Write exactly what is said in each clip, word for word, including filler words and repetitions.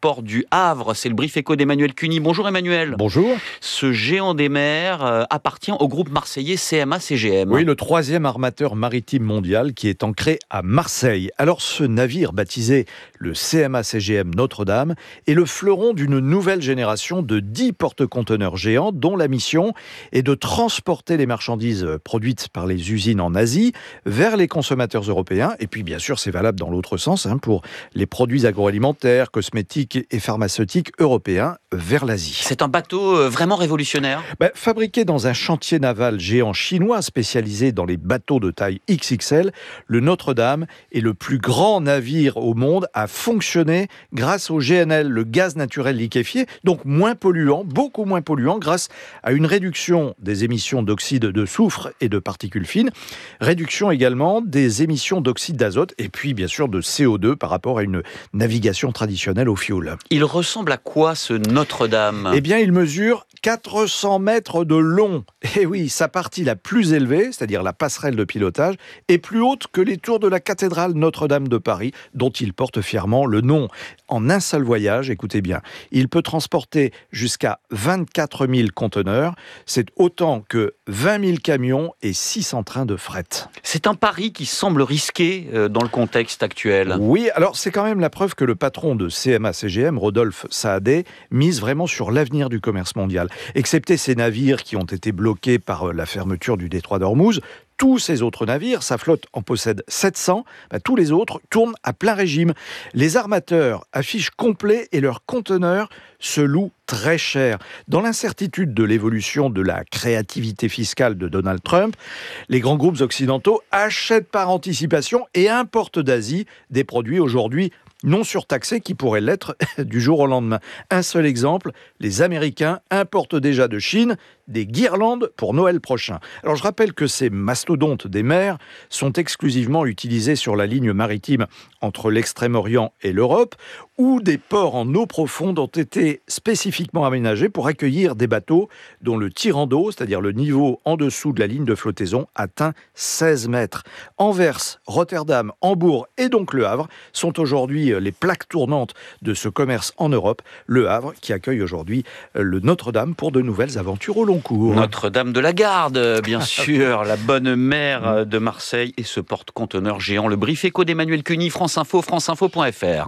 port du Havre. C'est le brief éco d'Emmanuel Cuny. Bonjour Emmanuel. Bonjour. Ce géant des mers euh, appartient au groupe marseillais C M A C G M. Oui, le troisième armateur maritime mondial qui est ancré à Marseille. Alors ce navire baptisé le C M A C G M Notre-Dame est le fleuron d'une nouvelle génération de dix porte-conteneurs géants dont la mission est de transporter les marchandises produites par les usines en Asie vers les consommateurs européens. Et puis bien sûr, c'est valable dans l'autre sens hein, pour les produits agroalimentaires, cosmétiques et pharmaceutiques européens vers l'Asie. C'est un bateau vraiment révolutionnaire. Ben, fabriqué dans un chantier naval géant chinois spécialisé dans les bateaux de taille X X L, le Notre-Dame est le plus grand navire au monde à fonctionner grâce au G N L, le gaz naturel liquéfié, donc moins polluant, beaucoup moins polluant grâce à une réduction des émissions d'oxyde de soufre et de particules fines, réduction également des émissions d'oxyde d'azote et puis bien sûr de C O deux par rapport à une navigation traditionnelle au fioul. Il ressemble à quoi ce Notre-Dame ? Eh bien, il mesure quatre cents mètres de long. Et oui, sa partie la plus élevée, c'est-à-dire la passerelle de pilotage, est plus haute que les tours de la cathédrale Notre-Dame de Paris, dont il porte fièrement le nom. En un seul voyage, écoutez bien, il peut transporter jusqu'à vingt-quatre mille conteneurs. C'est autant que vingt mille camions et six cents trains de fret. C'est un pari qui semble risqué dans le contexte actuel. Oui, alors c'est quand même la preuve que le patron de C M A C G M, Rodolphe Saadé, mise vraiment sur l'avenir du commerce mondial. Excepté ces navires qui ont été bloqués par la fermeture du détroit d'Ormuz, tous ces autres navires, sa flotte en possède sept cents, bah, tous les autres tournent à plein régime. Les armateurs affichent complet et leurs conteneurs se louent très cher. Dans l'incertitude de l'évolution de la créativité fiscale de Donald Trump, les grands groupes occidentaux achètent par anticipation et importent d'Asie des produits aujourd'hui non surtaxés qui pourraient l'être du jour au lendemain. Un seul exemple, les Américains importent déjà de Chine des guirlandes pour Noël prochain. Alors je rappelle que ces mastodontes des mers sont exclusivement utilisés sur la ligne maritime entre l'Extrême-Orient et l'Europe, où des ports en eau profonde ont été spécifiquement aménagés pour accueillir des bateaux dont le tirant d'eau, c'est-à-dire le niveau en dessous de la ligne de flottaison, atteint seize mètres. Anvers, Rotterdam, Hambourg et donc Le Havre sont aujourd'hui les plaques tournantes de ce commerce en Europe. Le Havre qui accueille aujourd'hui le Notre-Dame pour de nouvelles aventures au long cours. Notre-Dame de la Garde, bien sûr, la bonne mère de Marseille et ce porte-conteneur géant. Le brief éco d'Emmanuel Cuny, France Info, franceinfo point f r.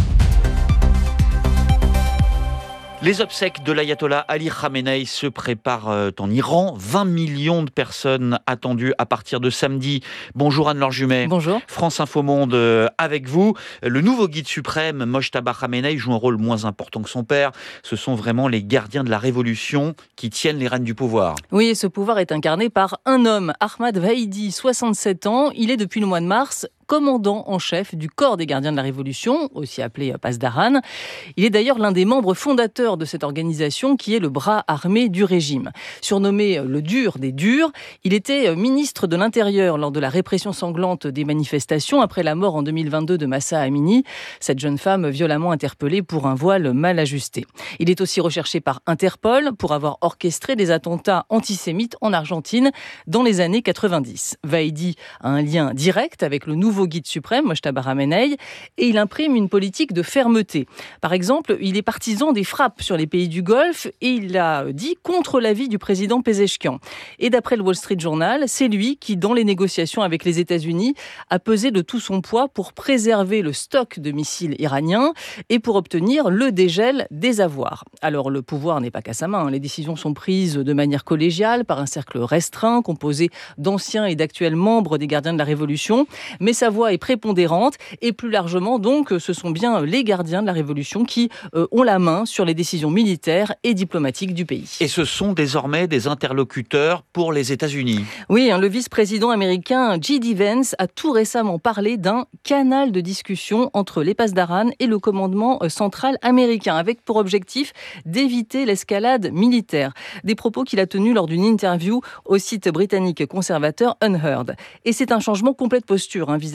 Les obsèques de l'ayatollah Ali Khamenei se préparent en Iran. vingt millions de personnes attendues à partir de samedi. Bonjour Anne-Laure Jumet. Bonjour. France Info Monde avec vous. Le nouveau guide suprême, Mojtaba Khamenei, joue un rôle moins important que son père. Ce sont vraiment les gardiens de la révolution qui tiennent les rênes du pouvoir. Oui, et ce pouvoir est incarné par un homme, Ahmad Vahidi, soixante-sept ans. Il est depuis le mois de mars commandant en chef du corps des gardiens de la Révolution, aussi appelé Pasdaran. Il est d'ailleurs l'un des membres fondateurs de cette organisation qui est le bras armé du régime. Surnommé le dur des durs, il était ministre de l'Intérieur lors de la répression sanglante des manifestations après la mort en deux mille vingt-deux de Mahsa Amini, cette jeune femme violemment interpellée pour un voile mal ajusté. Il est aussi recherché par Interpol pour avoir orchestré des attentats antisémites en Argentine dans les années quatre-vingt-dix. Vahidi a un lien direct avec le nouveau guide suprême, Mojtaba Khamenei, et il imprime une politique de fermeté. Par exemple, il est partisan des frappes sur les pays du Golfe et il l'a dit contre l'avis du président Pezeshkian. Et d'après le Wall Street Journal, c'est lui qui, dans les négociations avec les États-Unis, a pesé de tout son poids pour préserver le stock de missiles iraniens et pour obtenir le dégel des avoirs. Alors, le pouvoir n'est pas qu'à sa main. Les décisions sont prises de manière collégiale par un cercle restreint composé d'anciens et d'actuels membres des gardiens de la Révolution, mais ça sa voix est prépondérante et plus largement donc ce sont bien les gardiens de la Révolution qui euh, ont la main sur les décisions militaires et diplomatiques du pays. Et ce sont désormais des interlocuteurs pour les États-Unis. Oui, hein, le vice-président américain J D Vance a tout récemment parlé d'un canal de discussion entre les Pasdaran et le commandement central américain avec pour objectif d'éviter l'escalade militaire. Des propos qu'il a tenus lors d'une interview au site britannique conservateur Unheard. Et c'est un changement complet de posture hein, vis-à-vis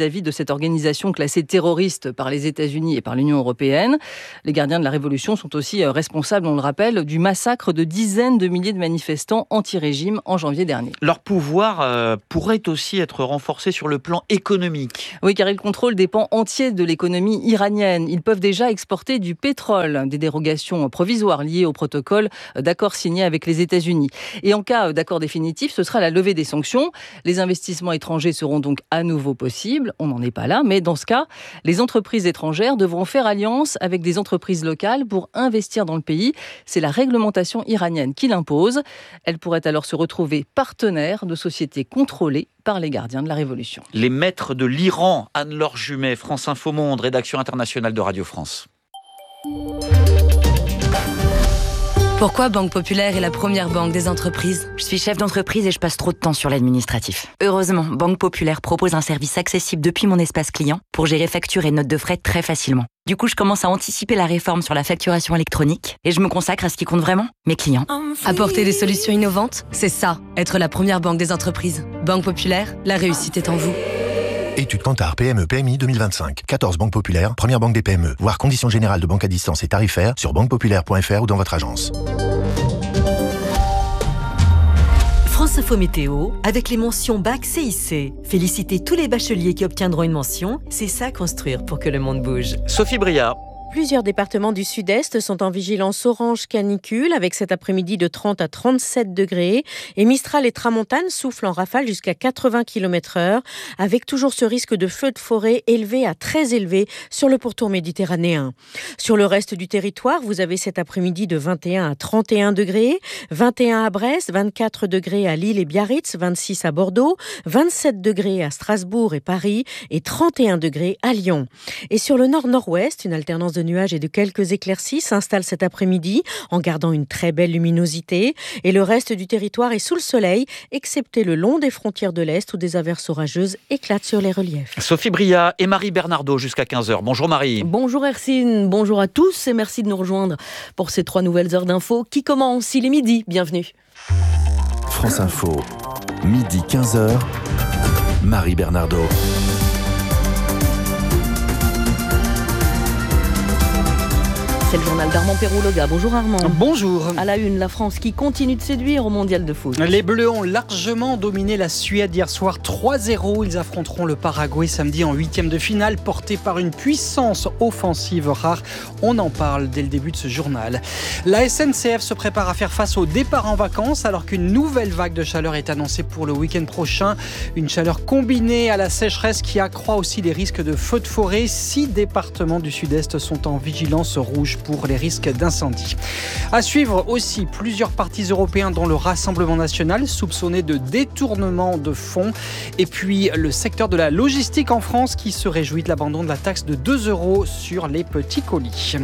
vis-à-vis de cette organisation classée terroriste par les États-Unis et par l'Union européenne. Les gardiens de la Révolution sont aussi responsables, on le rappelle, du massacre de dizaines de milliers de manifestants anti-régime en janvier dernier. Leur pouvoir euh, pourrait aussi être renforcé sur le plan économique. Oui, car ils contrôlent des pans entiers de l'économie iranienne. Ils peuvent déjà exporter du pétrole, des dérogations provisoires liées au protocole d'accord signé avec les États-Unis. Et en cas d'accord définitif, ce sera la levée des sanctions. Les investissements étrangers seront donc à nouveau possibles. On n'en est pas là, mais dans ce cas, les entreprises étrangères devront faire alliance avec des entreprises locales pour investir dans le pays. C'est la réglementation iranienne qui l'impose. Elle pourrait alors se retrouver partenaire de sociétés contrôlées par les gardiens de la Révolution. Les maîtres de l'Iran, Anne-Laure Jumet, France Info Monde, rédaction internationale de Radio France. Pourquoi Banque Populaire est la première banque des entreprises ? Je suis chef d'entreprise et je passe trop de temps sur l'administratif. Heureusement, Banque Populaire propose un service accessible depuis mon espace client pour gérer factures et notes de frais très facilement. Du coup, je commence à anticiper la réforme sur la facturation électronique et je me consacre à ce qui compte vraiment, mes clients. Apporter des solutions innovantes, c'est ça, être la première banque des entreprises. Banque Populaire, la réussite est en vous. Étude Kantar P M E P M I deux mille vingt-cinq. quatorze banques populaires, première banque des P M E. Voir conditions générales de banque à distance et tarifaires sur banque populaire point f r ou dans votre agence. France Info Météo, avec les mentions Bac C I C. Félicitez tous les bacheliers qui obtiendront une mention. C'est ça construire pour que le monde bouge. Sophie Bria. Plusieurs départements du sud-est sont en vigilance orange canicule avec cet après-midi de trente à trente-sept degrés. Et Mistral et Tramontane soufflent en rafale jusqu'à quatre-vingts kilomètres heure avec toujours ce risque de feu de forêt élevé à très élevé sur le pourtour méditerranéen. Sur le reste du territoire, vous avez cet après-midi de vingt et un à trente et un degrés, vingt et un à Brest, vingt-quatre degrés à Lille et Biarritz, vingt-six à Bordeaux, vingt-sept degrés à Strasbourg et Paris et trente et un degrés à Lyon. Et sur le nord-nord-ouest, une alternance de nuages et de quelques éclaircies s'installent cet après-midi en gardant une très belle luminosité. Et le reste du territoire est sous le soleil, excepté le long des frontières de l'Est où des averses orageuses éclatent sur les reliefs. Sophie Bria et Marie Bernardo jusqu'à quinze heures. Bonjour Marie. Bonjour Hercine, bonjour à tous et merci de nous rejoindre pour ces trois nouvelles heures d'infos qui commencent. Il est midi, bienvenue. France Info, midi quinze heures, Marie Bernardo. C'est le journal d'Armand Perroux-Loga. Bonjour Armand. Bonjour. À la une, la France qui continue de séduire au mondial de foot. Les Bleus ont largement dominé la Suède hier soir trois zéro. Ils affronteront le Paraguay samedi en huitième de finale, porté par une puissance offensive rare. On en parle dès le début de ce journal. La S N C F se prépare à faire face au départ en vacances alors qu'une nouvelle vague de chaleur est annoncée pour le week-end prochain. Une chaleur combinée à la sécheresse qui accroît aussi les risques de feux de forêt. Six départements du sud-est sont en vigilance rouge pour les risques d'incendie. À suivre aussi plusieurs partis européens dont le Rassemblement national soupçonné de détournement de fonds et puis le secteur de la logistique en France qui se réjouit de l'abandon de la taxe de deux euros sur les petits colis.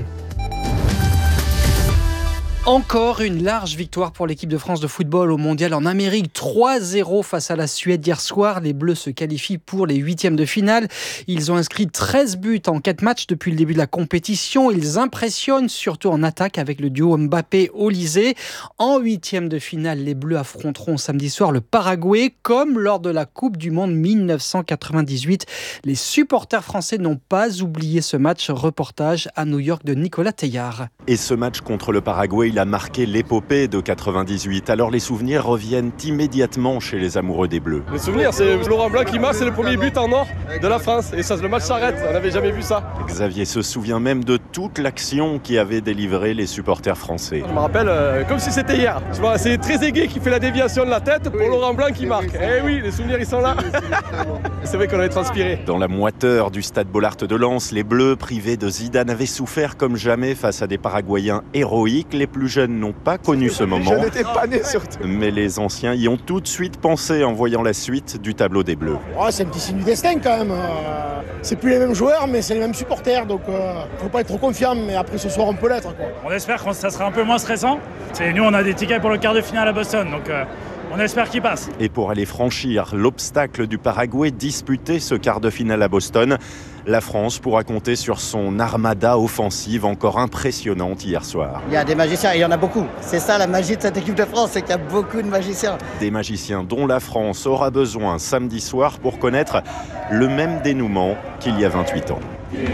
Encore une large victoire pour l'équipe de France de football au mondial en Amérique. trois zéro face à la Suède hier soir. Les Bleus se qualifient pour les huitièmes de finale. Ils ont inscrit treize buts en quatre matchs depuis le début de la compétition. Ils impressionnent surtout en attaque avec le duo Mbappé-Olysée. En huitièmes de finale, les Bleus affronteront samedi soir le Paraguay comme lors de la Coupe du Monde dix-neuf cent quatre-vingt-dix-huit. Les supporters français n'ont pas oublié ce match. Reportage à New York de Nicolas Teillard. Et ce match contre le Paraguay, il a marqué l'épopée de quatre-vingt-dix-huit. Alors les souvenirs reviennent immédiatement chez les amoureux des Bleus. Les souvenirs, c'est Laurent Blanc qui marque, c'est le premier but en or de la France. Et ça, le match s'arrête, on n'avait jamais vu ça. Xavier se souvient même de toute l'action qui avait délivré les supporters français. Je me rappelle euh, comme si c'était hier. Tu vois, c'est Trezeguet qui fait la déviation de la tête pour oui. Laurent Blanc qui marque. Eh oui, les souvenirs, ils sont là. C'est vrai qu'on avait transpiré. Dans la moiteur du stade Bollaert de Lens, les Bleus, privés de Zidane, avaient souffert comme jamais face à des Paraguayens héroïques. Les plus jeunes n'ont pas connu ce moment. Je n'étais pas né surtout. Mais les anciens y ont tout de suite pensé en voyant la suite du tableau des Bleus. Oh, c'est un petit signe du destin quand même. C'est plus les mêmes joueurs, mais c'est les mêmes supporters. Donc il euh, ne faut pas être trop confiant, mais après ce soir on peut l'être, quoi. On espère que ça sera un peu moins stressant. C'est, nous on a des tickets pour le quart de finale à Boston, donc euh, on espère qu'il passe. Et pour aller franchir l'obstacle du Paraguay, disputer ce quart de finale à Boston, La France pourra compter sur son armada offensive encore impressionnante hier soir. Il y a des magiciens, et il y en a beaucoup. C'est ça la magie de cette équipe de France, c'est qu'il y a beaucoup de magiciens. Des magiciens dont la France aura besoin samedi soir pour connaître le même dénouement qu'il y a vingt-huit ans.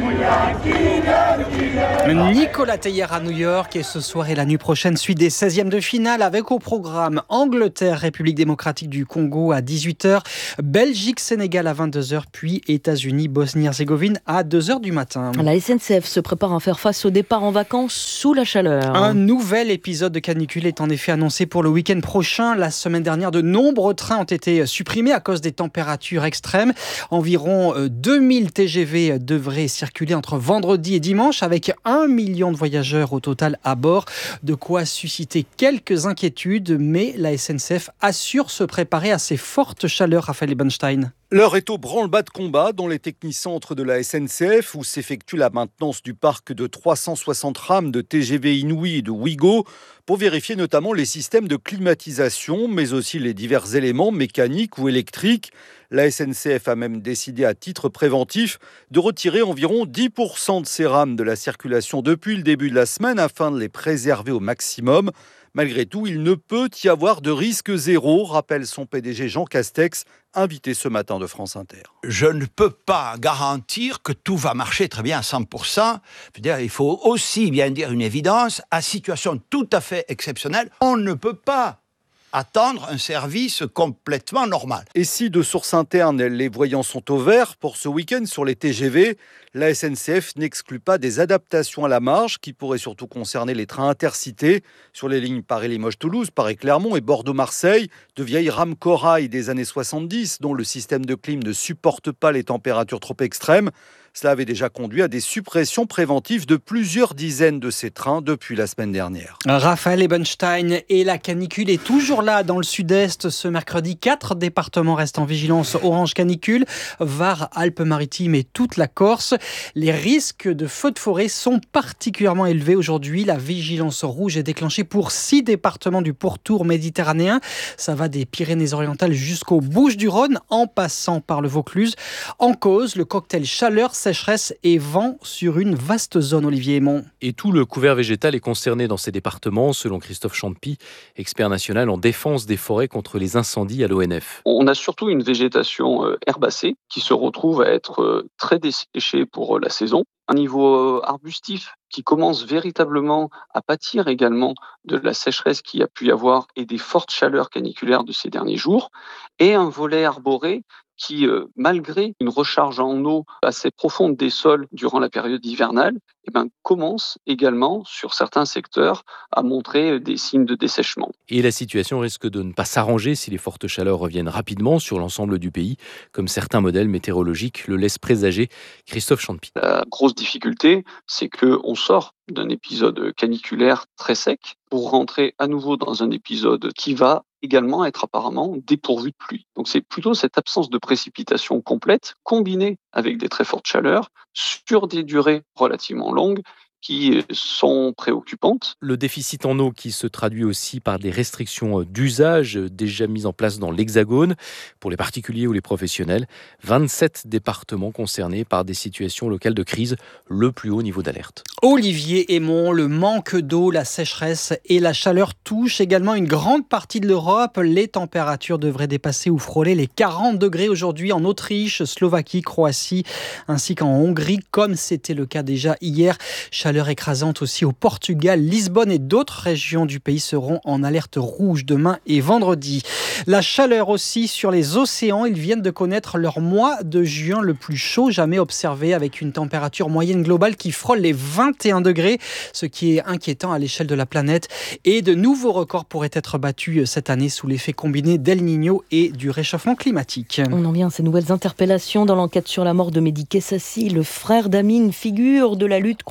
Nicolas Teilhard à New York et ce soir et la nuit prochaine, suite des seizièmes de finale avec au programme Angleterre, République démocratique du Congo à dix-huit heures, Belgique, Sénégal à vingt-deux heures, puis États-Unis, Bosnie-Herzégovine à deux heures du matin. La S N C F se prépare à faire face au départ en vacances sous la chaleur. Un nouvel épisode de canicule est en effet annoncé pour le week-end prochain. La semaine dernière, de nombreux trains ont été supprimés à cause des températures extrêmes. Environ deux mille T G V devraient circuler entre vendredi et dimanche avec un million de voyageurs au total à bord. De quoi susciter quelques inquiétudes, mais la S N C F assure se préparer à ces fortes chaleurs, Raphaël Ebenstein. L'heure est au branle-bas de combat dans les technicentres de la S N C F où s'effectue la maintenance du parc de trois cent soixante rames de T G V Inouï et de Ouigo pour vérifier notamment les systèmes de climatisation mais aussi les divers éléments mécaniques ou électriques. La S N C F a même décidé à titre préventif de retirer environ dix pour cent de ces rames de la circulation depuis le début de la semaine afin de les préserver au maximum. Malgré tout, il ne peut y avoir de risque zéro, rappelle son P D G Jean Castex, invité ce matin de France Inter. Je ne peux pas garantir que tout va marcher très bien à cent pour cent. Il faut aussi bien dire une évidence, à situation tout à fait exceptionnelle, on ne peut pas attendre un service complètement normal. Et si de sources internes, les voyants sont au vert pour ce week-end sur les T G V, la S N C F n'exclut pas des adaptations à la marge qui pourraient surtout concerner les trains intercités sur les lignes Paris-Limoges-Toulouse, Paris-Clermont et Bordeaux-Marseille, de vieilles rames corail des années soixante-dix dont le système de clim ne supporte pas les températures trop extrêmes. Cela avait déjà conduit à des suppressions préventives de plusieurs dizaines de ces trains depuis la semaine dernière. Raphaël Ebenstein, et la canicule est toujours là dans le sud-est. Ce mercredi, quatre départements restent en vigilance orange canicule. Var, Alpes-Maritimes et toute la Corse. Les risques de feux de forêt sont particulièrement élevés aujourd'hui. La vigilance rouge est déclenchée pour six départements du pourtour méditerranéen. Ça va des Pyrénées-Orientales jusqu'aux Bouches-du-Rhône, en passant par le Vaucluse. En cause, le cocktail chaleur, sécheresse et vent sur une vaste zone, Olivier Aymon. Et tout le couvert végétal est concerné dans ces départements, selon Christophe Champy, expert national en défense des forêts contre les incendies à l'O N F. On a surtout une végétation herbacée qui se retrouve à être très desséchée pour la saison. Un niveau arbustif qui commence véritablement à pâtir également de la sécheresse qu'il y a pu y avoir et des fortes chaleurs caniculaires de ces derniers jours, et un volet arboré qui, euh, malgré une recharge en eau assez profonde des sols durant la période hivernale, eh ben, commence également, sur certains secteurs, à montrer des signes de dessèchement. Et la situation risque de ne pas s'arranger si les fortes chaleurs reviennent rapidement sur l'ensemble du pays, comme certains modèles météorologiques le laissent présager. Christophe Champy. La grosse difficulté, c'est qu'on sort d'un épisode caniculaire très sec pour rentrer à nouveau dans un épisode qui va également être apparemment dépourvu de pluie. Donc c'est plutôt cette absence de précipitation complète, combinée avec des très fortes chaleurs, sur des durées relativement longues, qui sont préoccupantes. Le déficit en eau qui se traduit aussi par des restrictions d'usage déjà mises en place dans l'Hexagone pour les particuliers ou les professionnels. vingt-sept départements concernés par des situations locales de crise, le plus haut niveau d'alerte. Olivier Aymon, le manque d'eau, la sécheresse et la chaleur touchent également une grande partie de l'Europe. Les températures devraient dépasser ou frôler les quarante degrés aujourd'hui en Autriche, Slovaquie, Croatie, ainsi qu'en Hongrie, comme c'était le cas déjà hier. Chaleur écrasante aussi au Portugal, Lisbonne et d'autres régions du pays seront en alerte rouge demain et vendredi. La chaleur aussi sur les océans, ils viennent de connaître leur mois de juin le plus chaud jamais observé, avec une température moyenne globale qui frôle les vingt et un degrés, ce qui est inquiétant à l'échelle de la planète. Et de nouveaux records pourraient être battus cette année sous l'effet combiné d'El Niño et du réchauffement climatique. On en vient à ces nouvelles interpellations dans l'enquête sur la mort de Mehdi Kessassi, le frère d'Amine, figure de la lutte contre le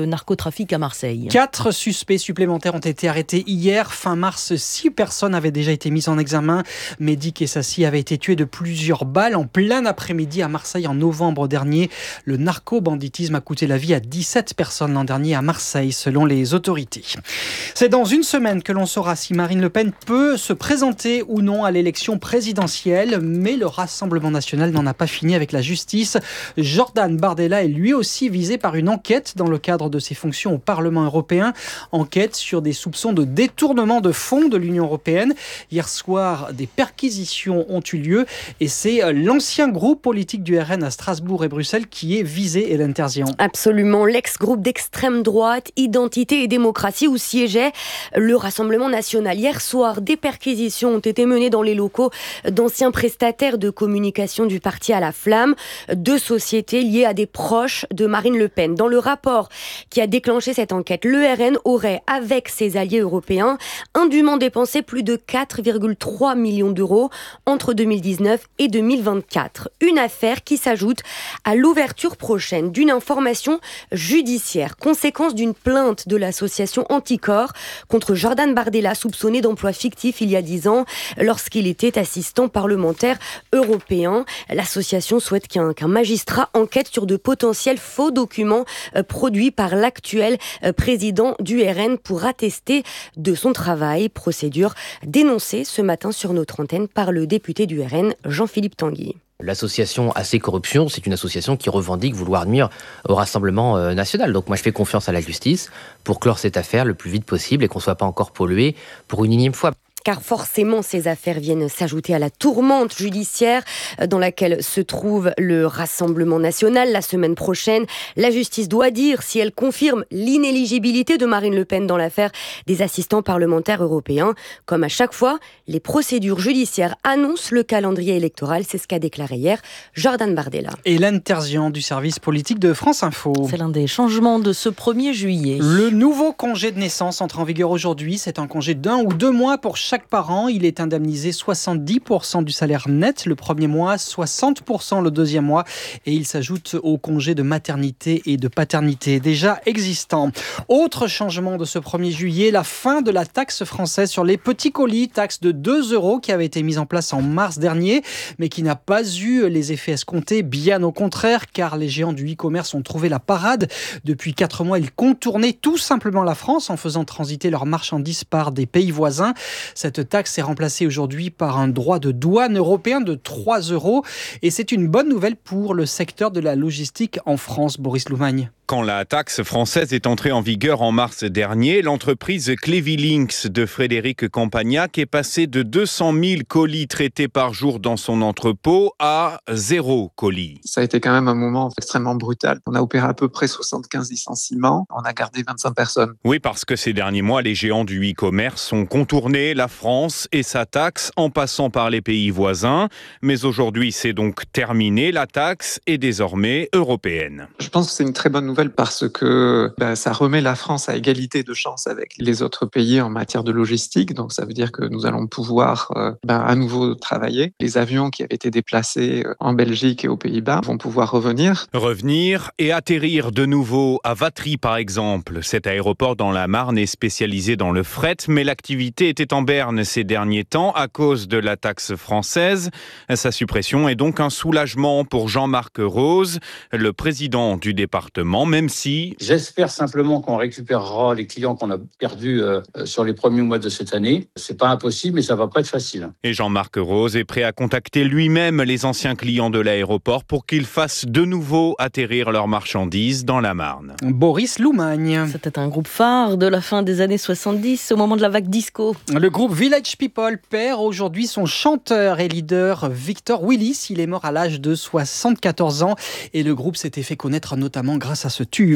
narcotrafic à Marseille. Quatre suspects supplémentaires ont été arrêtés hier. Fin mars, six personnes avaient déjà été mises en examen. Mehdi Kessassi avait été tué de plusieurs balles en plein après-midi à Marseille en novembre dernier. Le narco-banditisme a coûté la vie à dix-sept personnes l'an dernier à Marseille, selon les autorités. C'est dans une semaine que l'on saura si Marine Le Pen peut se présenter ou non à l'élection présidentielle, mais le Rassemblement national n'en a pas fini avec la justice. Jordan Bardella est lui aussi visé par une enquête dans le cadre de ses fonctions au Parlement européen. Enquête sur des soupçons de détournement de fonds de l'Union européenne. Hier soir, des perquisitions ont eu lieu et c'est l'ancien groupe politique du R N à Strasbourg et Bruxelles qui est visé, Hélène Terzian. Absolument, l'ex-groupe d'extrême droite, Identité et démocratie, où siégeait le Rassemblement national. Hier soir, des perquisitions ont été menées dans les locaux d'anciens prestataires de communication du parti à la flamme, deux sociétés liées à des proches de Marine Le Pen. Dans le rapport qui a déclenché cette enquête, le R N aurait, avec ses alliés européens, indûment dépensé plus de quatre virgule trois millions d'euros entre deux mille dix-neuf et deux mille vingt-quatre. Une affaire qui s'ajoute à l'ouverture prochaine d'une information judiciaire, conséquence d'une plainte de l'association Anticor contre Jordan Bardella, soupçonné d'emploi fictif il y a dix ans lorsqu'il était assistant parlementaire européen. L'association souhaite qu'un, qu'un magistrat enquête sur de potentiels faux documents euh, produits par l'actuel euh, président du R N pour attester de son travail. Procédure dénoncée ce matin sur notre antenne par le député du R N, Jean-Philippe Tanguy. L'association Assez Corruption, c'est une association qui revendique vouloir nuire au Rassemblement national. Donc moi, je fais confiance à la justice pour clore cette affaire le plus vite possible et qu'on ne soit pas encore pollué pour une énième fois. Car forcément, ces affaires viennent s'ajouter à la tourmente judiciaire dans laquelle se trouve le Rassemblement national. La semaine prochaine, la justice doit dire si elle confirme l'inéligibilité de Marine Le Pen dans l'affaire des assistants parlementaires européens. Comme à chaque fois, les procédures judiciaires annoncent le calendrier électoral. C'est ce qu'a déclaré hier Jordan Bardella. Hélène Terzian du service politique de France Info. C'est l'un des changements de ce premier juillet. Le nouveau congé de naissance entre en vigueur aujourd'hui. C'est un congé d'un ou deux mois pour chaque Chaque parent, il est indemnisé soixante-dix pour cent du salaire net le premier mois, soixante pour cent le deuxième mois et il s'ajoute au congé de maternité et de paternité déjà existant. Autre changement de ce premier juillet, la fin de la taxe française sur les petits colis, taxe de deux euros qui avait été mise en place en mars dernier mais qui n'a pas eu les effets escomptés, bien au contraire car les géants du e-commerce ont trouvé la parade. Depuis quatre mois, ils contournaient tout simplement la France en faisant transiter leurs marchandises par des pays voisins. Cette taxe est remplacée aujourd'hui par un droit de douane européen de trois euros. Et c'est une bonne nouvelle pour le secteur de la logistique en France, Boris Loumagne. Quand la taxe française est entrée en vigueur en mars dernier, l'entreprise Clevilinx de Frédéric Campagnac est passée de deux cent mille colis traités par jour dans son entrepôt à zéro colis. Ça a été quand même un moment extrêmement brutal. On a opéré à peu près soixante-quinze licenciements. On a gardé vingt-cinq personnes. Oui, parce que ces derniers mois, les géants du e-commerce ont contourné la France et sa taxe en passant par les pays voisins. Mais aujourd'hui, c'est donc terminé. La taxe est désormais européenne. Je pense que c'est une très bonne nouvelle parce que bah, ça remet la France à égalité de chance avec les autres pays en matière de logistique. Donc ça veut dire que nous allons pouvoir euh, bah, à nouveau travailler. Les avions qui avaient été déplacés en Belgique et aux Pays-Bas vont pouvoir revenir. Revenir et atterrir de nouveau à Vatry par exemple. Cet aéroport dans la Marne est spécialisé dans le fret, mais l'activité était en berne ces derniers temps à cause de la taxe française. Sa suppression est donc un soulagement pour Jean-Marc Rose, le président du département. Même si... J'espère simplement qu'on récupérera les clients qu'on a perdus euh, sur les premiers mois de cette année. C'est pas impossible, mais ça va pas être facile. Et Jean-Marc Rose est prêt à contacter lui-même les anciens clients de l'aéroport pour qu'ils fassent de nouveau atterrir leurs marchandises dans la Marne. Boris Loumagne. C'était un groupe phare de la fin des années soixante-dix, au moment de la vague disco. Le groupe Village People perd aujourd'hui son chanteur et leader Victor Willis. Il est mort à l'âge de soixante-quatorze ans et le groupe s'était fait connaître notamment grâce à ce tube.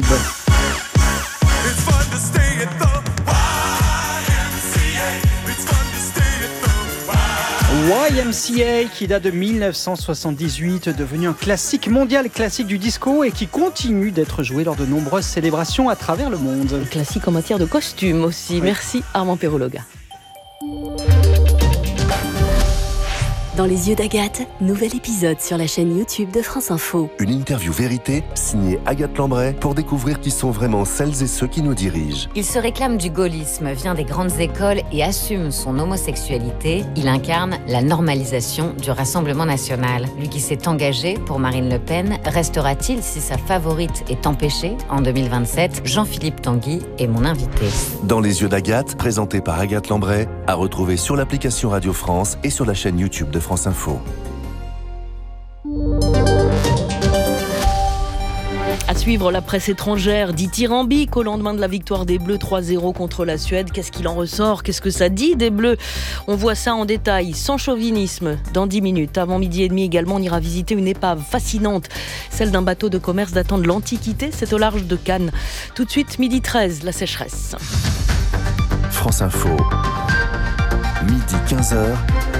Y M C A qui date de mille neuf cent soixante-dix-huit, devenu un classique mondial, classique du disco et qui continue d'être joué lors de nombreuses célébrations à travers le monde. Classique en matière de costume aussi. Oui. Merci Armand Perrologa. Dans les yeux d'Agathe, nouvel épisode sur la chaîne YouTube de France Info. Une interview vérité signée Agathe Lambray pour découvrir qui sont vraiment celles et ceux qui nous dirigent. Il se réclame du gaullisme, vient des grandes écoles et assume son homosexualité. Il incarne la normalisation du Rassemblement national. Lui qui s'est engagé pour Marine Le Pen, restera-t-il si sa favorite est empêchée en deux mille vingt-sept? Jean-Philippe Tanguy est mon invité. Dans les yeux d'Agathe, présenté par Agathe Lambray, à retrouver sur l'application Radio France et sur la chaîne YouTube de France Info. À suivre la presse étrangère, dithyrambique au lendemain de la victoire des Bleus trois zéro contre la Suède. Qu'est-ce qu'il en ressort? Qu'est-ce que ça dit des Bleus? On voit ça en détail, sans chauvinisme, dans dix minutes. Avant midi et demi également, on ira visiter une épave fascinante, celle d'un bateau de commerce datant de l'Antiquité. C'est au large de Cannes. Tout de suite, midi treize, la sécheresse. France Info, midi quinze heures,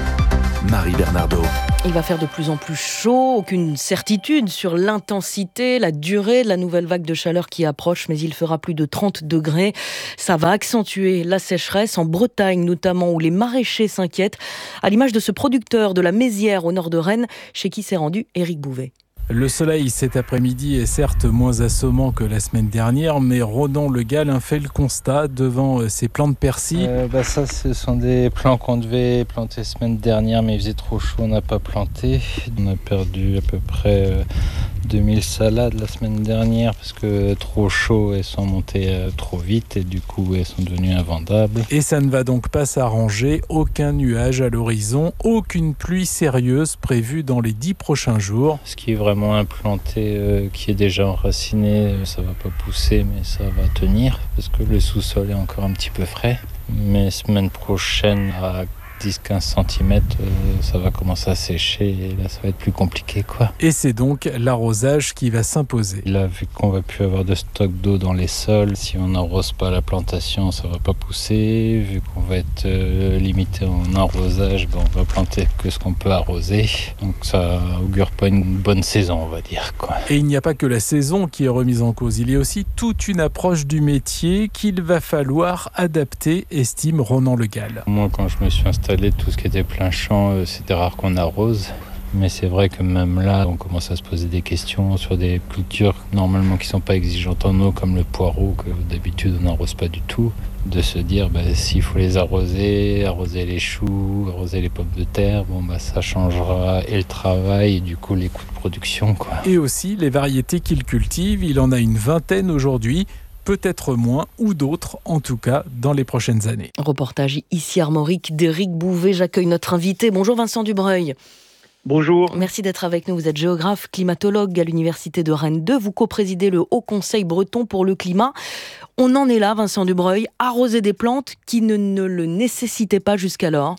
Marie Bernardo. Il va faire de plus en plus chaud, aucune certitude sur l'intensité, la durée de la nouvelle vague de chaleur qui approche, mais il fera plus de trente degrés. Ça va accentuer la sécheresse en Bretagne notamment, où les maraîchers s'inquiètent, à l'image de ce producteur de la Mézières au nord de Rennes, chez qui s'est rendu Éric Bouvet. Le soleil cet après-midi est certes moins assommant que la semaine dernière, mais Ronan Le Gall fait le constat devant ses plants de persil. Euh, bah ça, ce sont des plants qu'on devait planter la semaine dernière, mais il faisait trop chaud, on n'a pas planté. On a perdu à peu près euh, deux mille salades la semaine dernière parce que trop chaud, elles sont montées euh, trop vite et du coup elles sont devenues invendables. Et ça ne va donc pas s'arranger, aucun nuage à l'horizon, aucune pluie sérieuse prévue dans les dix prochains jours. Ce qui est vraiment implanté, euh, qui est déjà enraciné, ça va pas pousser mais ça va tenir parce que le sous-sol est encore un petit peu frais. Mais semaine prochaine à dix à quinze centimètres, euh, ça va commencer à sécher et là ça va être plus compliqué quoi. Et c'est donc l'arrosage qui va s'imposer. Là, vu qu'on va plus avoir de stock d'eau dans les sols, si on n'arrose pas la plantation, ça va pas pousser. Vu qu'on va être euh, limité en arrosage, ben, on va planter que ce qu'on peut arroser. Donc ça augure pas une bonne saison, on va dire quoi. Et il n'y a pas que la saison qui est remise en cause, il y a aussi toute une approche du métier qu'il va falloir adapter, estime Ronan Le Gall. Moi, quand je me suis installé, tout ce qui était plein champ, c'était rare qu'on arrose. Mais c'est vrai que même là, on commence à se poser des questions sur des cultures normalement qui ne sont pas exigeantes en eau, comme le poireau, que d'habitude on n'arrose pas du tout. De se dire, bah, s'il faut les arroser, arroser les choux, arroser les pommes de terre, bon, bah, ça changera et le travail et du coup les coûts de production, quoi. Et aussi les variétés qu'il cultive, il en a une vingtaine aujourd'hui. Peut-être moins, ou d'autres, en tout cas, dans les prochaines années. Reportage ici armorique d'Éric Bouvet. J'accueille notre invité. Bonjour Vincent Dubreuil. Bonjour. Merci d'être avec nous. Vous êtes géographe, climatologue à l'Université de Rennes deux. Vous coprésidez le Haut Conseil breton pour le climat. On en est là, Vincent Dubreuil, arroser des plantes qui ne, ne le nécessitaient pas jusqu'alors.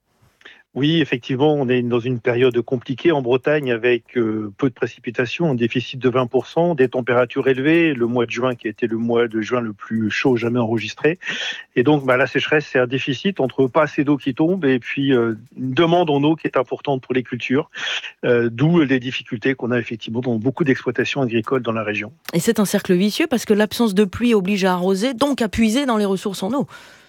Oui, effectivement, on est dans une période compliquée en Bretagne avec euh, peu de précipitations, un déficit de vingt pour cent, des températures élevées, le mois de juin qui a été le mois de juin le plus chaud jamais enregistré. Et donc, bah, la sécheresse, c'est un déficit entre pas assez d'eau qui tombe et puis euh, une demande en eau qui est importante pour les cultures, euh, d'où les difficultés qu'on a effectivement dans beaucoup d'exploitations agricoles dans la région. Et c'est un cercle vicieux parce que l'absence de pluie oblige à arroser, donc à puiser dans les ressources en eau.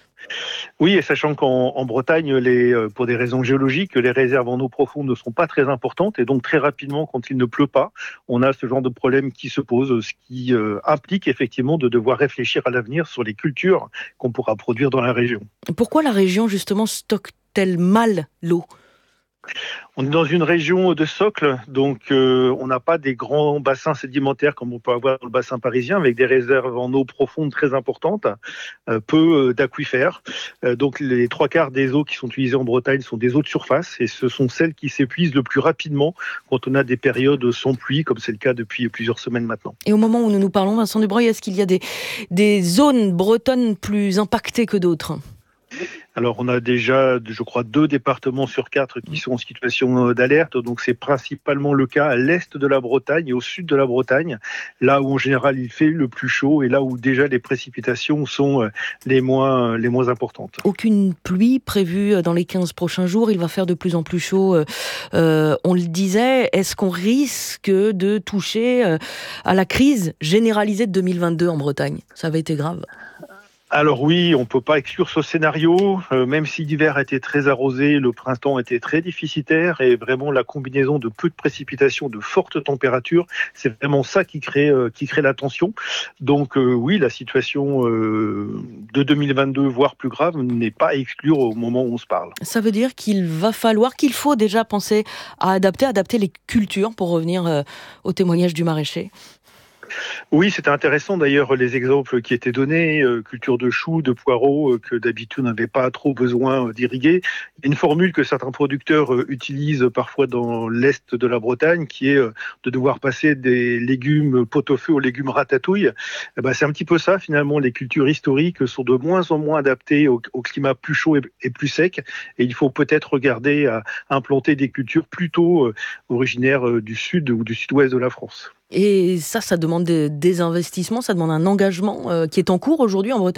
Oui, et sachant qu'en en Bretagne, les, pour des raisons géologiques, les réserves en eau profonde ne sont pas très importantes et donc très rapidement, quand il ne pleut pas, on a ce genre de problème qui se pose, ce qui euh, implique effectivement de devoir réfléchir à l'avenir sur les cultures qu'on pourra produire dans la région. Pourquoi la région justement stocke-t-elle mal l'eau ? On est dans une région de socle, donc euh, on n'a pas des grands bassins sédimentaires comme on peut avoir dans le bassin parisien, avec des réserves en eau profonde très importantes, euh, peu euh, d'aquifères. Euh, donc les trois quarts des eaux qui sont utilisées en Bretagne sont des eaux de surface, et ce sont celles qui s'épuisent le plus rapidement quand on a des périodes sans pluie, comme c'est le cas depuis plusieurs semaines maintenant. Et au moment où nous nous parlons, Vincent Dubreuil, est-ce qu'il y a des, des zones bretonnes plus impactées que d'autres ? Alors, on a déjà, je crois, deux départements sur quatre qui sont en situation d'alerte. Donc, c'est principalement le cas à l'est de la Bretagne et au sud de la Bretagne, là où, en général, il fait le plus chaud et là où, déjà, les précipitations sont les moins, les moins importantes. Aucune pluie prévue dans les quinze prochains jours. Il va faire de plus en plus chaud. Euh, on le disait, est-ce qu'on risque de toucher à la crise généralisée de deux mille vingt-deux en Bretagne ? Ça avait été grave. Alors oui, on ne peut pas exclure ce scénario, euh, même si l'hiver a été très arrosé, le printemps était très déficitaire et vraiment la combinaison de peu de précipitations, de fortes températures, c'est vraiment ça qui crée, euh, qui crée la tension. Donc euh, oui, la situation euh, de deux mille vingt-deux, voire plus grave, n'est pas à exclure au moment où on se parle. Ça veut dire qu'il va falloir, qu'il faut déjà penser à adapter, adapter les cultures pour revenir euh, au témoignage du maraîcher. Oui, c'était intéressant d'ailleurs les exemples qui étaient donnés, euh, culture de choux, de poireaux, euh, que d'habitude on n'avait pas trop besoin euh, d'irriguer. Il y a une formule que certains producteurs euh, utilisent parfois dans l'est de la Bretagne, qui est euh, de devoir passer des légumes pot-au-feu aux légumes ratatouille. Eh ben, c'est un petit peu ça finalement, les cultures historiques sont de moins en moins adaptées au, au climat plus chaud et, et plus sec, et il faut peut-être regarder à implanter des cultures plutôt euh, originaires euh, du sud ou du sud-ouest de la France. Et ça, ça demande des, des investissements, ça demande un engagement euh, qui est en cours aujourd'hui en Bretagne ?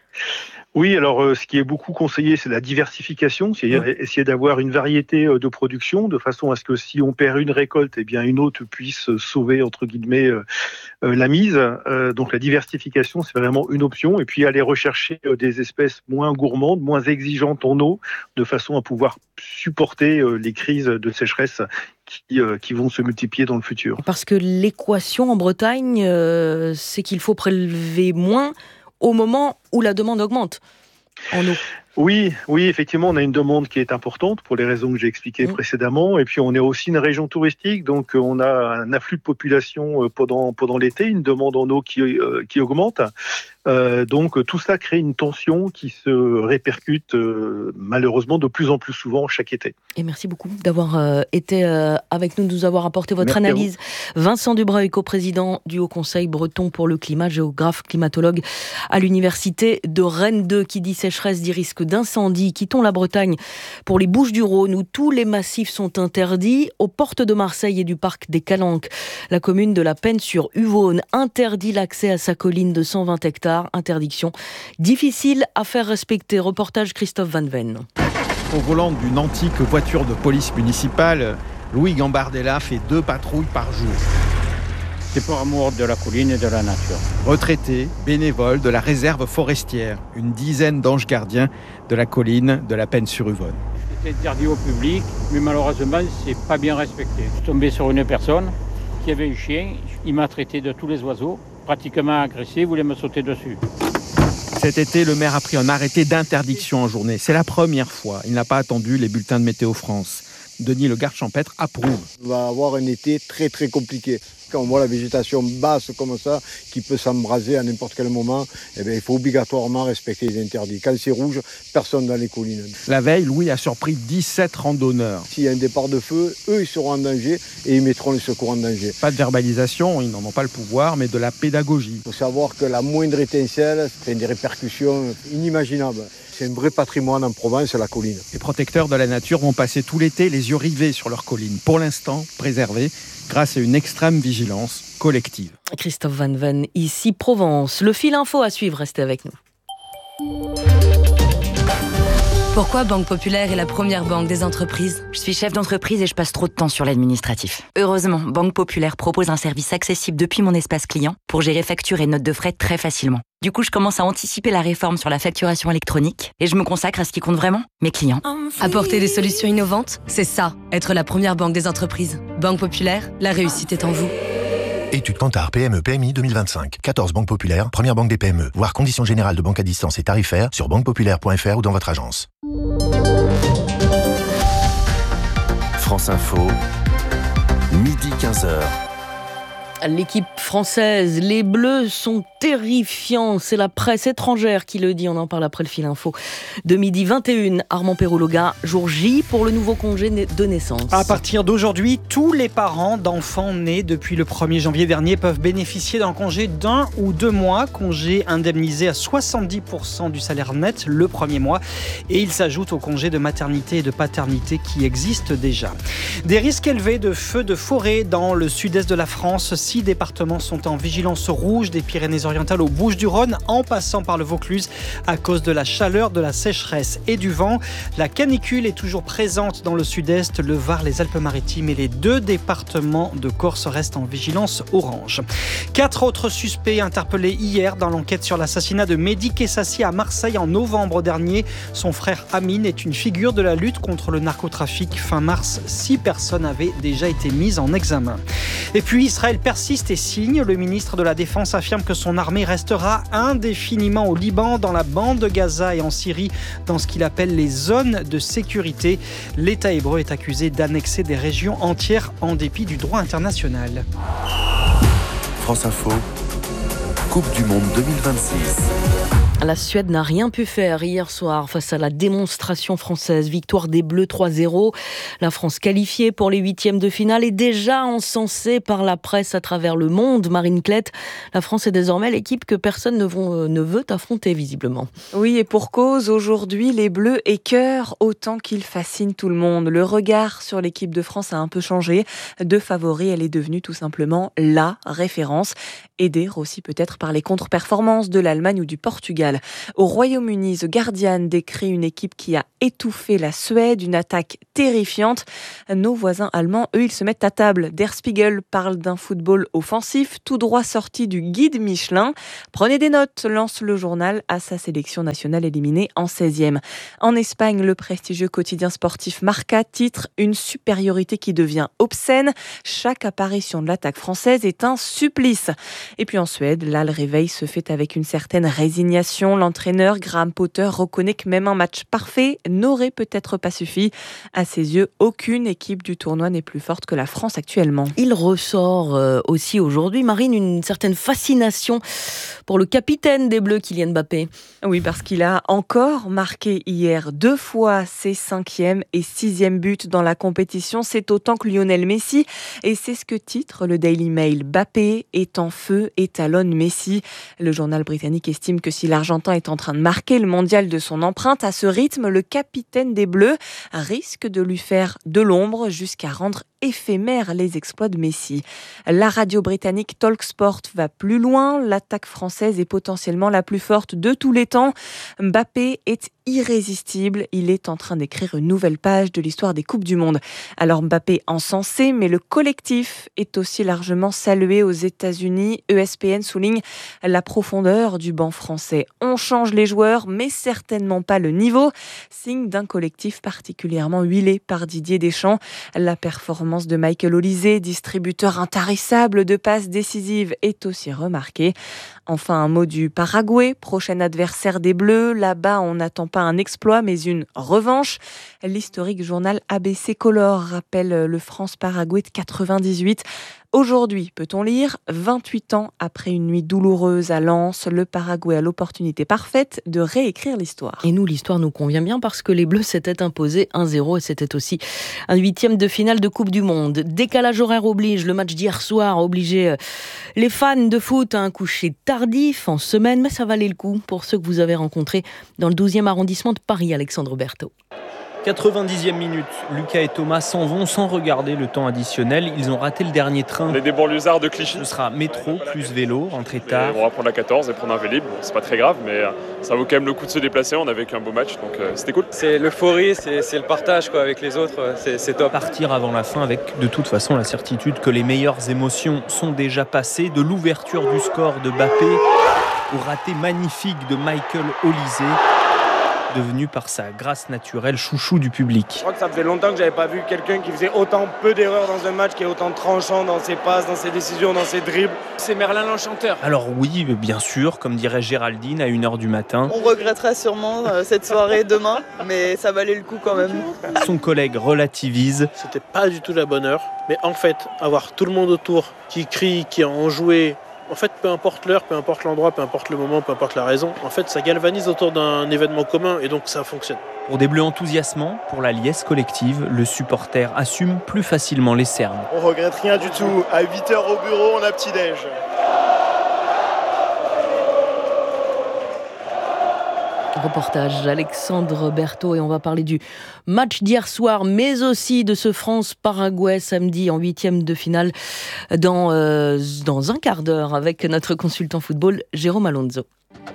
Oui, alors euh, ce qui est beaucoup conseillé, c'est la diversification, c'est-à-dire mmh. essayer d'avoir une variété euh, de production, de façon à ce que si on perd une récolte, eh bien une autre puisse sauver, entre guillemets, euh, euh, la mise. Euh, donc la diversification, c'est vraiment une option. Et puis aller rechercher euh, des espèces moins gourmandes, moins exigeantes en eau, de façon à pouvoir supporter euh, les crises de sécheresse Qui, euh, qui vont se multiplier dans le futur. Parce que l'équation en Bretagne, euh, c'est qu'il faut prélever moins au moment où la demande augmente en eau. Oui, oui, effectivement, on a une demande qui est importante pour les raisons que j'ai expliquées mmh. précédemment. Et puis, on est aussi une région touristique, donc on a un afflux de population pendant, pendant l'été, une demande en eau qui, euh, qui augmente. Euh, donc, tout ça crée une tension qui se répercute euh, malheureusement de plus en plus souvent chaque été. Et merci beaucoup d'avoir euh, été euh, avec nous, de nous avoir apporté votre merci analyse. Vincent Dubreuil, coprésident du Haut Conseil breton pour le climat, géographe, climatologue à l'université de Rennes deux, qui dit sécheresse, dit risque d'incendie. Quittons la Bretagne pour les Bouches-du-Rhône, où tous les massifs sont interdits. Aux portes de Marseille et du parc des Calanques, la commune de La Penne-sur-Uvonne interdit l'accès à sa colline de cent vingt hectares. Interdiction difficile à faire respecter. Reportage Christophe Van Ven. Au volant d'une antique voiture de police municipale, Louis Gambardella fait deux patrouilles par jour. C'est pour amour de la colline et de la nature. Retraité, bénévole de la réserve forestière, une dizaine d'anges gardiens de la colline de La Penne-sur-Uvonne. C'est interdit au public, mais malheureusement, c'est pas bien respecté. Je suis tombé sur une personne qui avait un chien, il m'a traité de tous les oiseaux, pratiquement agressé, il voulait me sauter dessus. Cet été, le maire a pris un arrêté d'interdiction en journée. C'est la première fois. Il n'a pas attendu les bulletins de Météo France. Denis le garde champêtre approuve. On va avoir un été très très compliqué. Quand on voit la végétation basse comme ça, qui peut s'embraser à n'importe quel moment, eh bien, il faut obligatoirement respecter les interdits. Quand c'est rouge, personne dans les collines. La veille, Louis a surpris dix-sept randonneurs. S'il y a un départ de feu, eux, ils seront en danger et ils mettront les secours en danger. Pas de verbalisation, ils n'en ont pas le pouvoir, mais de la pédagogie. Il faut savoir que la moindre étincelle fait des répercussions inimaginables. C'est un vrai patrimoine en Provence, la colline. Les protecteurs de la nature vont passer tout l'été les yeux rivés sur leur colline, pour l'instant préservée grâce à une extrême vigilance collective. Christophe Van Ven, ici Provence. Le fil info à suivre, restez avec nous. Pourquoi Banque Populaire est la première banque des entreprises ? Je suis chef d'entreprise et je passe trop de temps sur l'administratif. Heureusement, Banque Populaire propose un service accessible depuis mon espace client pour gérer factures et notes de frais très facilement. Du coup, je commence à anticiper la réforme sur la facturation électronique et je me consacre à ce qui compte vraiment, mes clients. Apporter des solutions innovantes, c'est ça, être la première banque des entreprises. Banque Populaire, la réussite est en vous. Étude Kantar P M E P M I deux mille vingt-cinq. quatorze banques populaires, première banque des P M E. Voir conditions générales de banque à distance et tarifaires sur banque populaire point f r ou dans votre agence. France Info, midi quinze heures. L'équipe française, les Bleus sont terrifiants. C'est la presse étrangère qui le dit. On en parle après le fil info de midi vingt et une. Armand Perrologa, jour J pour le nouveau congé de naissance. À partir d'aujourd'hui, tous les parents d'enfants nés depuis le premier janvier dernier peuvent bénéficier d'un congé d'un ou deux mois. Congé indemnisé à soixante-dix pour cent du salaire net le premier mois. Et il s'ajoute au congé de maternité et de paternité qui existent déjà. Des risques élevés de feux de forêt dans le sud-est de la France. Six départements sont en vigilance rouge, des Pyrénées-Orientales Pyrénées-Orientales aux Bouches-du-Rhône, en passant par le Vaucluse, à cause de la chaleur, de la sécheresse et du vent. La canicule est toujours présente dans le sud-est, le Var, les Alpes-Maritimes et les deux départements de Corse restent en vigilance orange. Quatre autres suspects interpellés hier dans l'enquête sur l'assassinat de Mehdi Kessassi à Marseille en novembre dernier. Son frère Amine est une figure de la lutte contre le narcotrafic. Fin mars, six personnes avaient déjà été mises en examen. Et puis Israël persiste et signe. Le ministre de la Défense affirme que son armée restera indéfiniment au Liban, dans la bande de Gaza et en Syrie, dans ce qu'il appelle les zones de sécurité. L'État hébreu est accusé d'annexer des régions entières en dépit du droit international. France Info, Coupe du Monde deux mille vingt-six. La Suède n'a rien pu faire hier soir face à la démonstration française. Victoire des Bleus trois zéro. La France qualifiée pour les huitièmes de finale est déjà encensée par la presse à travers le monde. Marine Klett, la France est désormais l'équipe que personne ne, vont, ne veut affronter visiblement. Oui, et pour cause, aujourd'hui, les Bleus écœurent autant qu'ils fascinent tout le monde. Le regard sur l'équipe de France a un peu changé. De favori, elle est devenue tout simplement la référence. Aidée aussi peut-être par les contre-performances de l'Allemagne ou du Portugal. Au Royaume-Uni, The Guardian décrit une équipe qui a étouffé la Suède, une attaque terrifiante. Nos voisins allemands, eux, ils se mettent à table. Der Spiegel parle d'un football offensif, tout droit sorti du guide Michelin. Prenez des notes, lance le journal à sa sélection nationale éliminée en seizième. En Espagne, le prestigieux quotidien sportif Marca titre une supériorité qui devient obscène. Chaque apparition de l'attaque française est un supplice. Et puis en Suède, là, le réveil se fait avec une certaine résignation. L'entraîneur Graham Potter reconnaît que même un match parfait n'aurait peut-être pas suffi. À ses yeux, aucune équipe du tournoi n'est plus forte que la France actuellement. Il ressort euh, aussi aujourd'hui, Marine, une certaine fascination pour le capitaine des Bleus, Kylian Mbappé. Oui, parce qu'il a encore marqué hier deux fois ses cinquième et sixième buts dans la compétition. C'est autant que Lionel Messi. Et c'est ce que titre le Daily Mail. Mbappé est en feu et talonne Messi. Le journal britannique estime que si l'Argentin est en train de marquer le mondial de son empreinte, à ce rythme, le capitaine des Bleus risque de lui faire de l'ombre jusqu'à rendre éphémères les exploits de Messi. La radio britannique Talksport va plus loin. L'attaque française est potentiellement la plus forte de tous les temps. Mbappé est irrésistible. Il est en train d'écrire une nouvelle page de l'histoire des Coupes du Monde. Alors Mbappé encensé, mais le collectif est aussi largement salué aux États-Unis. E S P N souligne la profondeur du banc français. On change les joueurs, mais certainement pas le niveau. Signe d'un collectif particulièrement huilé par Didier Deschamps. La performance de Michael Olise, distributeur intarissable de passes décisives, est aussi remarquée. Enfin, un mot du Paraguay, prochain adversaire des Bleus. Là-bas, on n'attend pas un exploit, mais une revanche. L'historique journal A B C Color rappelle le France-Paraguay de quatre-vingt-dix-huit. Aujourd'hui, peut-on lire, vingt-huit ans après une nuit douloureuse à Lens, le Paraguay a l'opportunité parfaite de réécrire l'histoire. Et nous, l'histoire nous convient bien parce que les Bleus s'étaient imposés un zéro et c'était aussi un huitième de finale de Coupe du Monde. Décalage horaire oblige, le match d'hier soir a obligé les fans de foot à un coucher tardif en semaine, mais ça valait le coup pour ceux que vous avez rencontrés dans le douzième arrondissement de Paris, Alexandre Berthaud. quatre-vingt-dixième minute, Lucas et Thomas s'en vont sans regarder le temps additionnel. Ils ont raté le dernier train. On est des banlieusards de Clichy. Ce sera métro plus vélo, rentrée tard. On va prendre la quatorze et prendre un Vélib. Bon, c'est pas très grave, mais ça vaut quand même le coup de se déplacer. On a vécu un beau match, donc euh, c'était cool. C'est l'euphorie, c'est, c'est le partage quoi, avec les autres, c'est, c'est top. Partir avant la fin avec de toute façon la certitude que les meilleures émotions sont déjà passées. De l'ouverture du score de Mbappé au raté magnifique de Michael Olise, devenu par sa grâce naturelle chouchou du public. Je crois que ça faisait longtemps que j'avais pas vu quelqu'un qui faisait autant peu d'erreurs dans un match, qui est autant tranchant dans ses passes, dans ses décisions, dans ses dribbles. C'est Merlin l'Enchanteur. Alors oui, bien sûr, comme dirait Géraldine à une heure du matin. On regrettera sûrement euh, cette soirée demain, mais ça valait le coup quand même. Son collègue relativise. C'était pas du tout la bonne heure, mais en fait, avoir tout le monde autour qui crie, qui a enjoué, en fait, peu importe l'heure, peu importe l'endroit, peu importe le moment, peu importe la raison, en fait, ça galvanise autour d'un événement commun et donc ça fonctionne. Pour des Bleus enthousiasmants, pour la liesse collective, le supporter assume plus facilement les cernes. On regrette rien du tout. À huit heures au bureau, on a petit-déj. Reportage Alexandre Berthaud et on va parler du match d'hier soir mais aussi de ce France-Paraguay samedi en huitième de finale dans, euh, dans un quart d'heure avec notre consultant football Jérôme Alonso.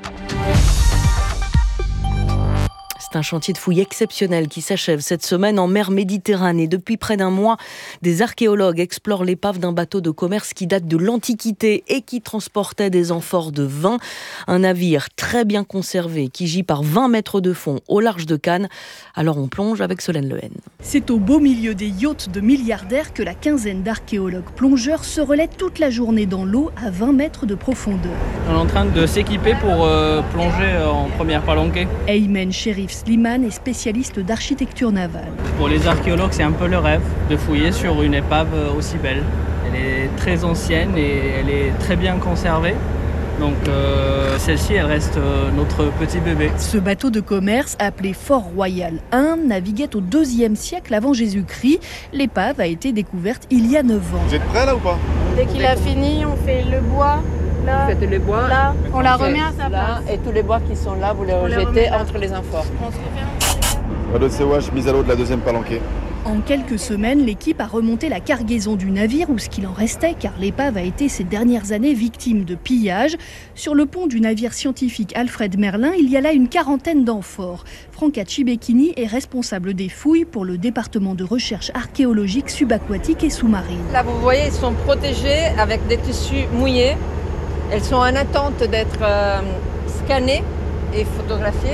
C'est un chantier de fouilles exceptionnel qui s'achève cette semaine en mer Méditerranée. Depuis près d'un mois, des archéologues explorent l'épave d'un bateau de commerce qui date de l'Antiquité et qui transportait des amphores de vin. Un navire très bien conservé qui gît par vingt mètres de fond au large de Cannes. Alors on plonge avec Solène Lehen. C'est au beau milieu des yachts de milliardaires que la quinzaine d'archéologues plongeurs se relaient toute la journée dans l'eau à vingt mètres de profondeur. On est en train de s'équiper pour euh, plonger en première palanquée. Ayman Sherif Slimane est spécialiste d'architecture navale. Pour les archéologues, c'est un peu le rêve de fouiller sur une épave aussi belle. Elle est très ancienne et elle est très bien conservée. Donc euh, celle-ci, elle reste euh, notre petit bébé. Ce bateau de commerce, appelé Fort Royal un, naviguait au deuxième siècle avant Jésus-Christ. L'épave a été découverte il y a neuf ans. Vous êtes prêts là ou pas? Dès qu'il a fini, on fait le bois. Là, vous faites les bois, là, on la remet à sa là, place. Et tous les bois qui sont là, vous les rejetez entre les amphores. On se fait Radeau de Sewash, mise à l'eau de la deuxième palanquée. En quelques semaines, l'équipe a remonté la cargaison du navire ou ce qu'il en restait, car l'épave a été ces dernières années victime de pillages. Sur le pont du navire scientifique Alfred Merlin, il y a là une quarantaine d'amphores. Franca Cibecchini est responsable des fouilles pour le département de recherche archéologique subaquatique et sous-marine. Là, vous voyez, ils sont protégés avec des tissus mouillés. Elles sont en attente d'être euh, scannées et photographiées.